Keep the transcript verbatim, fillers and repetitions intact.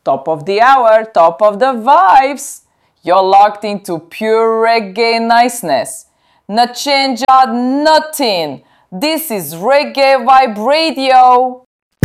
Top of the hour, top of the vibes. You're locked into pure reggae niceness. No change out nothing. This is Reggae Vibe Radio.